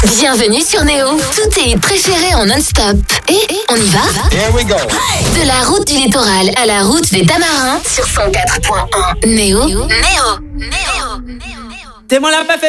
Bienvenue sur Néo. Tous tes hits préférés en non-stop. Et on y va? Here we go. De la route du littoral à la route des Tamarins sur 104.1. Néo. T'es moi la pas fait